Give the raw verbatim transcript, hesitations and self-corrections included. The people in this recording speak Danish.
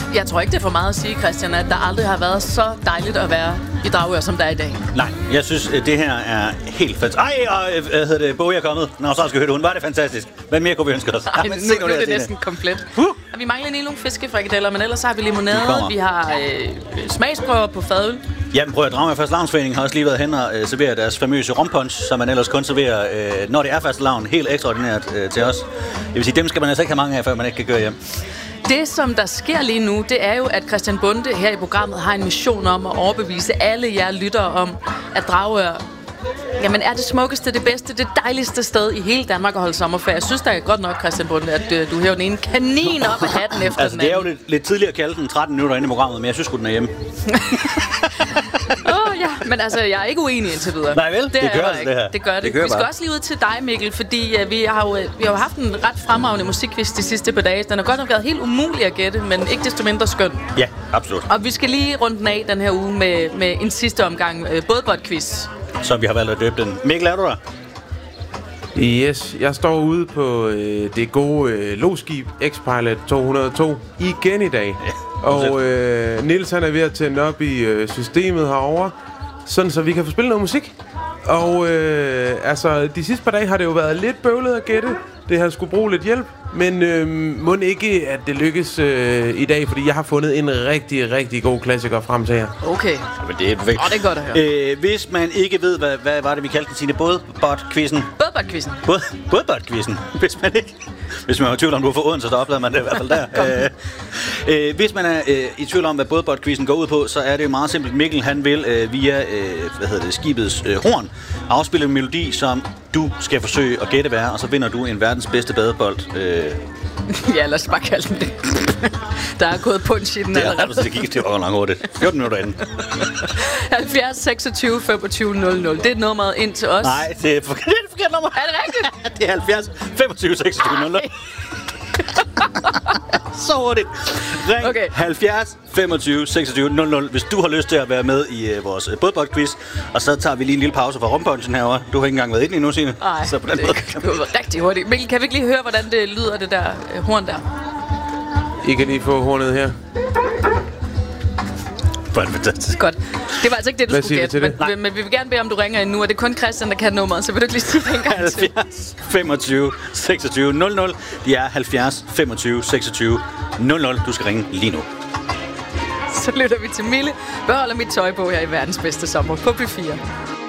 Jeg tror ikke, det er for meget at sige, Christian, at der aldrig har været så dejligt at være i Dragør, som der er i dag. Nej, jeg synes, det her er helt fantastisk. Ej, og hvad hedder det, Boje er kommet. Nå, så skal høre det. Hun var det fantastisk. Hvad mere kunne vi ønske os? Ej, nu, nu, nu er det næsten komplet. Uh. Vi mangler lige nogle fiskefrikadeller, men ellers har vi limonade. Vi har øh, smagsprøver på fadøl. Jamen prøv at Dragør Fastelavnsforening har også lige været hen og øh, servere deres famøse rompunch, som man ellers kun serverer, øh, når det er fastelavn, helt ekstraordinært øh, til os. Det vil sige, dem skal man altså ikke have mange af, før man ikke kan køre hjem. Det, som der sker lige nu, det er jo, at Christian Bonde her i programmet har en mission om at overbevise alle jer lyttere om, at Dragør jamen, er det smukkeste, det bedste, det dejligste sted i hele Danmark at holde sommerferie. Jeg synes da godt nok, Christian Bonde, at øh, du hæver den ene kanin op af hatten efter altså, den anden. Det er jo lidt, lidt tidligere at kalde den tretten minutter inde i programmet, men jeg synes sgu, den er hjemme. Åh oh, ja, men altså, jeg er ikke uenig indtil videre. Nej vel, det, det gør altså det her. Det gør det. det vi skal bare. også lige ud til dig, Mikkel, fordi uh, vi, har jo, vi har jo haft en ret fremragende musikquiz de sidste par dage. Den har godt nok været helt umulig at gætte, men ikke desto mindre skøn. Ja, absolut. Og vi skal lige runde den af den her uge med, med en sidste omgang uh, bådbold-quiz. Som vi har valgt at døbe den. Mikkel, er du der? Yes, jeg står ude på øh, det gode øh, loskib X-Pilot to hundrede og to igen i dag. Ja, og øh, Niels han er ved at tænde op i øh, systemet herovre, sådan så vi kan få spillet noget musik. Og øh, altså, de sidste par dage har det jo været lidt bøvlet at gætte. Det har skulle bruge lidt hjælp, men øh, må ikke, at det lykkes øh, i dag, fordi jeg har fundet en rigtig, rigtig god klassiker frem til jer. Okay. Men det er perfekt. Oh, det er godt at høre. Øh, hvis man ikke ved, hvad, hvad var det, vi kaldte den, Signe? Bådbot-quizzen? Bådbold-quizzen. Båd, Bådbot-quizzen. Hvis man ikke... Hvis man er i tvivl om, du er for Odense, så oplever man det i hvert fald der. øh, øh, hvis man er øh, i tvivl om, hvad bådbot-quizzen går ud på, så er det jo meget simpelt. Mikkel, han vil øh, via øh, hvad hedder det, skibets øh, horn afspille en melodi, som du skal forsøge at gætte hvad er, og så vinder du en verdens bedste badebold. Øh. Ja, lad os bare kalde den det. Der er gået punch i den det allerede. Det er det gik til over langt hurtigt. fjorten minutter inden. halvfjerds seksogtyve femogtyve nul nul. Det er nummeret ind til os. Nej, det er forkert, det er forkert nummer. Er det rigtigt? Det er halvfjerds femogtyve seksogtyve nul nul. Så hurtigt. Ring okay. halvfjerds femogtyve seksogtyve nul nul, hvis du har lyst til at være med i uh, vores uh, bådbold-quiz. Og så tager vi lige en lille pause fra rumpunchen herovre. Du har ikke engang været inde endnu, Signe. Nej, så på den det måde var rigtig hurtigt. Mikkel, kan vi ikke lige høre, hvordan det lyder, det der uh, horn der? I kan lige få hornet her. Det er fantastisk. Godt. Det var altså ikke det, du Hvad skulle gætte. Men, det? men vi vil gerne bede om, du ringer ind nu. Og det er kun Christian, der kan nummeret, så vil du ikke lige sige det en gang til? halvfjerds femogtyve seksogtyve nul nul. Det er halvfjerds femogtyve seksogtyve nul nul. Du skal ringe lige nu. Så lytter vi til Mille. Beholder mit tøj på her i verdens bedste sommer på P fire.